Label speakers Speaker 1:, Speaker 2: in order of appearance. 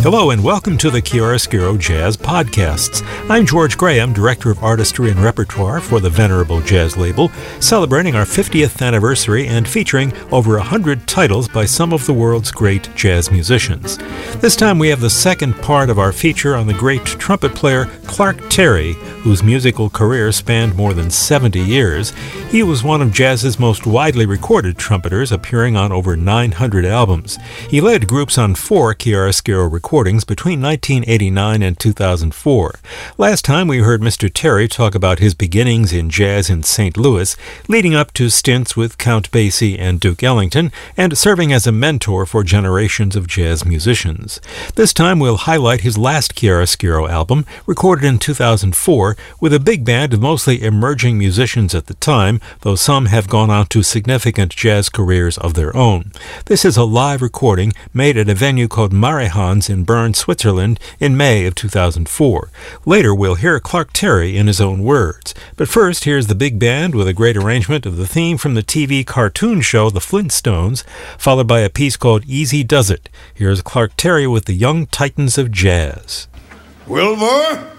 Speaker 1: Hello and welcome to the Chiaroscuro Jazz Podcasts. I'm George Graham, Director of Artistry and Repertoire for the Venerable Jazz label, celebrating our 50th anniversary and featuring over 100 titles by some of the world's great jazz musicians. This time we have the second part of our feature on the great trumpet player Clark Terry, whose musical career spanned more than 70 years. He was one of jazz's most widely recorded trumpeters, appearing on over 900 albums. He led groups on 4 chiaroscuro recordings between 1989 and 2004. Last time we heard Mr. Terry talk about his beginnings in jazz in St. Louis, leading up to stints with Count Basie and Duke Ellington, and serving as a mentor for generations of jazz musicians. This time we'll highlight his last chiaroscuro album, recorded in 2004, with a big band of mostly emerging musicians at the time, though some have gone on to significant jazz careers of their own. This is a live recording made at a venue called Marihans in Bern, Switzerland in May of 2004. Later we'll hear Clark Terry in his own words. But first, here's the big band with a great arrangement of the theme from the TV cartoon show The Flintstones, followed by a piece called Easy Does It. Here's Clark Terry with the Young Titans of Jazz.
Speaker 2: Wilbur?